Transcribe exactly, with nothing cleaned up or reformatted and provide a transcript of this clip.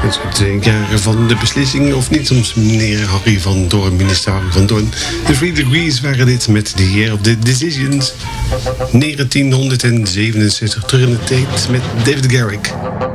Het wordt jaren van de beslissing of niet, soms meneer Harry van Doorn, minister Harry van Doorn. De Three Degrees waren dit met The Year of the Decisions. negentienhonderdzevenenzestig, terug in de tijd met David Garrick.